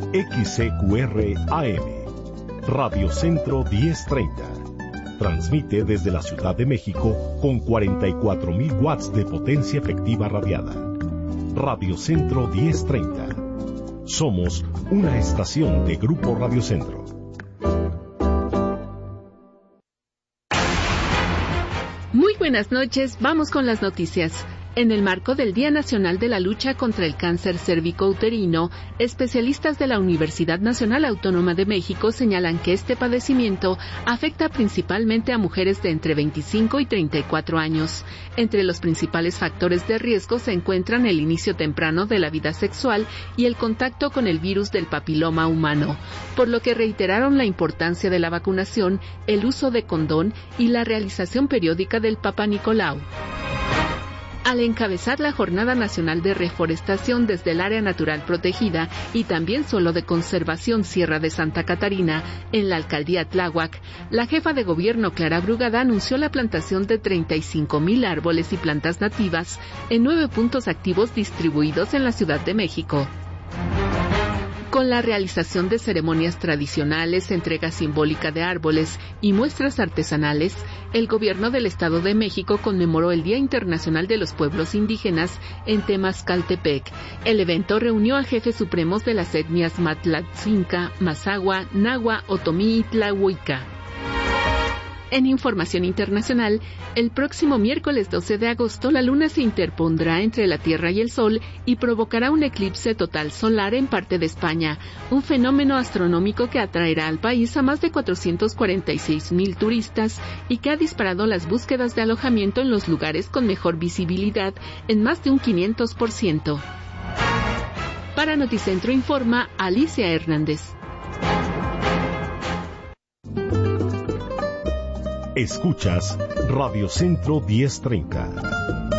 XCQR AM, Radio Centro 1030. Transmite desde la Ciudad de México con 44.000 watts de potencia efectiva radiada. Radio Centro 1030. Somos una estación de Grupo Radio Centro. Muy buenas noches, vamos con las noticias. En el marco del Día Nacional de la Lucha contra el Cáncer Cérvico-Uterino, especialistas de la Universidad Nacional Autónoma de México señalan que este padecimiento afecta principalmente a mujeres de entre 25 y 34 años. Entre los principales factores de riesgo se encuentran el inicio temprano de la vida sexual y el contacto con el virus del papiloma humano, por lo que reiteraron la importancia de la vacunación, el uso de condón y la realización periódica del Papa Nicolau. Al encabezar la Jornada Nacional de Reforestación desde el Área Natural Protegida y también Suelo de Conservación Sierra de Santa Catarina, en la Alcaldía Tláhuac, la jefa de gobierno Clara Brugada anunció la plantación de 35,000 árboles y plantas nativas en 9 puntos activos distribuidos en la Ciudad de México. Con la realización de ceremonias tradicionales, entrega simbólica de árboles y muestras artesanales, el Gobierno del Estado de México conmemoró el Día Internacional de los Pueblos Indígenas en Temazcaltepec. El evento reunió a jefes supremos de las etnias Matlatzinca, Mazahua, Nahua, Otomí y Tlahuica. En información internacional, el próximo miércoles 12 de agosto la Luna se interpondrá entre la Tierra y el Sol y provocará un eclipse total solar en parte de España, un fenómeno astronómico que atraerá al país a más de 446,000 turistas y que ha disparado las búsquedas de alojamiento en los lugares con mejor visibilidad en más de un 500%. Para Noticentro informa Alicia Hernández. Escuchas Radio Centro 1030.